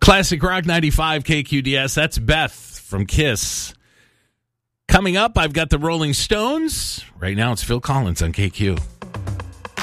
Classic Rock 95 KQDS. That's Beth from Kiss. Coming up, I've got the Rolling Stones. Right now, it's Phil Collins on KQ.